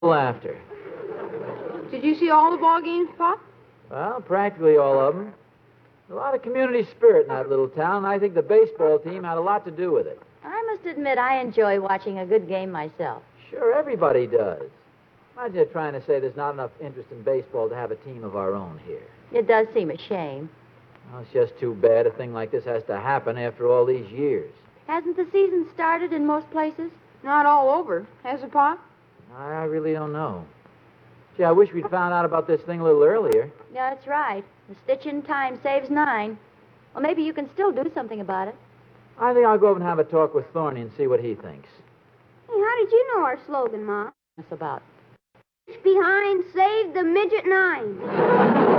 Laughter. Did you see all the ball games, Pop? Well, practically all of them. A lot of community spirit in that little town, and I think the baseball team had a lot to do with it. I must admit I enjoy watching a good game myself. Sure, everybody does. Imagine you're trying to say there's not enough interest in baseball to have a team of our own here. It does seem a shame. Well, it's just too bad a thing like this has to happen after all these years. Hasn't the season started in most places? Not all over, has it, Pop? I really don't know. Gee, I wish we'd found out about this thing a little earlier. Yeah, that's right. A stitch in time saves 9. Well, maybe you can still do something about it. I think I'll go over and have a talk with Thorny and see what he thinks. Hey, how did you know our slogan, Ma? That's about. Behind, save the midget 9.